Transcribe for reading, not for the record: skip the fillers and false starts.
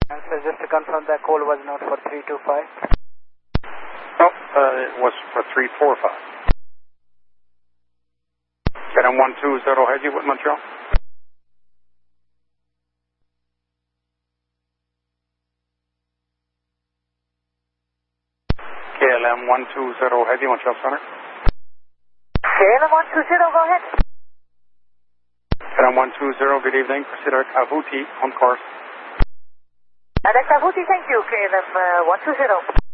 Answer, just to confirm that call was not for 325. No, it was for 345. KLM 120 Heavy with Montreal. KLM 120 Heavy Montreal Center. KLM 120, go ahead. KLM 120, good evening. Proceed avec Avuti on course. Avec Avuti, thank you, KLM 120.